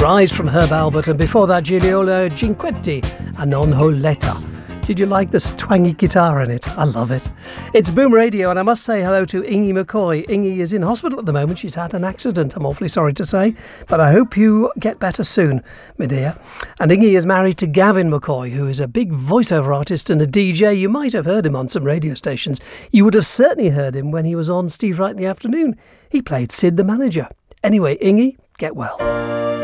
Rise from Herb Albert, and before that Giulio Cinquetti and Non Holetta. Did you like this twangy guitar in it? I love it. It's Boom Radio, and I must say hello to Ingy McCoy. Ingy is in hospital at the moment. She's had an accident, I'm awfully sorry to say, but I hope you get better soon, my dear. And Ingy is married to Gavin McCoy, who is a big voiceover artist and a DJ. You might have heard him on some radio stations. You would have certainly heard him when he was on Steve Wright in the Afternoon. He played Sid the Manager. Anyway, Ingy, get well.